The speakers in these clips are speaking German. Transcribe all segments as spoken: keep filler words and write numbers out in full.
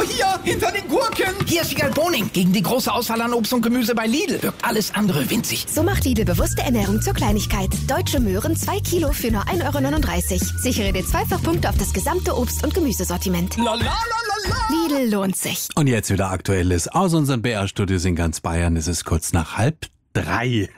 hier, hinter den Gurken. Hier ist Wiegald Boning. Gegen die große Auswahl an Obst und Gemüse bei Lidl wirkt alles andere winzig. So macht Lidl bewusste Ernährung zur Kleinigkeit. Deutsche Möhren zwei Kilo für nur ein Euro neununddreißig. Sichere dir Zweifachpunkte auf das gesamte Obst- und Gemüsesortiment. La la la la la. Lidl lohnt sich. Und jetzt wieder Aktuelles aus unseren B R-Studios in ganz Bayern. Es ist kurz nach halb drei.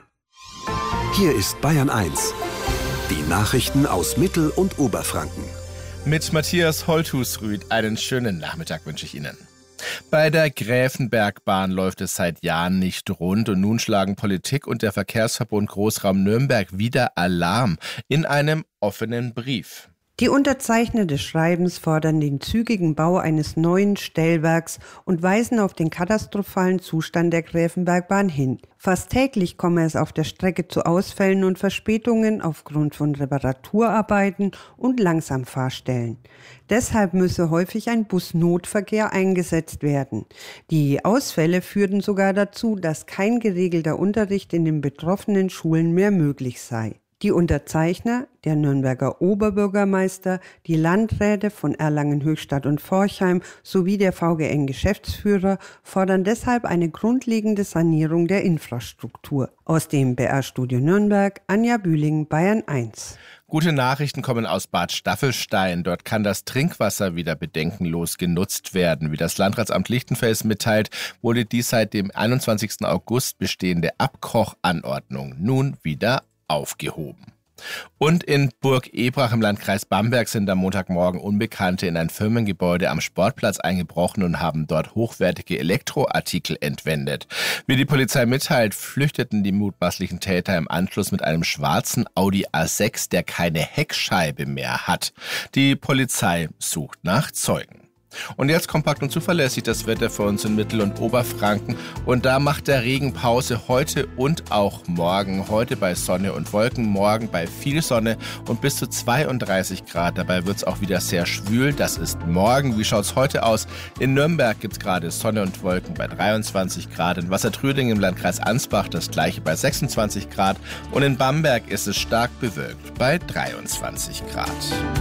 Hier ist Bayern eins. Die Nachrichten aus Mittel- und Oberfranken. Mit Matthias Holthusrüth einen schönen Nachmittag wünsche ich Ihnen. Bei der Gräfenbergbahn läuft es seit Jahren nicht rund und nun schlagen Politik und der Verkehrsverbund Großraum Nürnberg wieder Alarm in einem offenen Brief. Die Unterzeichner des Schreibens fordern den zügigen Bau eines neuen Stellwerks und weisen auf den katastrophalen Zustand der Gräfenbergbahn hin. Fast täglich komme es auf der Strecke zu Ausfällen und Verspätungen aufgrund von Reparaturarbeiten und Langsamfahrstellen. Deshalb müsse häufig ein Busnotverkehr eingesetzt werden. Die Ausfälle führten sogar dazu, dass kein geregelter Unterricht in den betroffenen Schulen mehr möglich sei. Die Unterzeichner, der Nürnberger Oberbürgermeister, die Landräte von Erlangen, Höchstadt und Forchheim sowie der V G N-Geschäftsführer fordern deshalb eine grundlegende Sanierung der Infrastruktur. Aus dem B R-Studio Nürnberg, Anja Bühling, Bayern eins. Gute Nachrichten kommen aus Bad Staffelstein. Dort kann das Trinkwasser wieder bedenkenlos genutzt werden. Wie das Landratsamt Lichtenfels mitteilt, wurde die seit dem einundzwanzigsten August bestehende Abkochanordnung nun wieder aufgehoben. Und in Burg Ebrach im Landkreis Bamberg sind am Montagmorgen Unbekannte in ein Firmengebäude am Sportplatz eingebrochen und haben dort hochwertige Elektroartikel entwendet. Wie die Polizei mitteilt, flüchteten die mutmaßlichen Täter im Anschluss mit einem schwarzen Audi A sechs, der keine Heckscheibe mehr hat. Die Polizei sucht nach Zeugen. Und jetzt kompakt und zuverlässig das Wetter für uns in Mittel- und Oberfranken. Und da macht der Regen Pause heute und auch morgen. Heute bei Sonne und Wolken, morgen bei viel Sonne und bis zu zweiunddreißig Grad. Dabei wird es auch wieder sehr schwül. Das ist morgen. Wie schaut es heute aus? In Nürnberg gibt es gerade Sonne und Wolken bei dreiundzwanzig Grad. In Wassertröding im Landkreis Ansbach das gleiche bei sechsundzwanzig Grad. Und in Bamberg ist es stark bewölkt bei dreiundzwanzig Grad.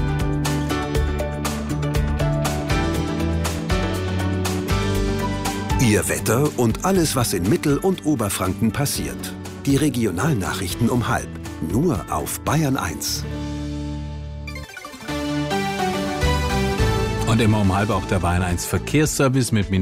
Ihr Wetter und alles, was in Mittel- und Oberfranken passiert. Die Regionalnachrichten um halb. Nur auf Bayern eins. Und immer um halb auch der Bayern eins Verkehrsservice mit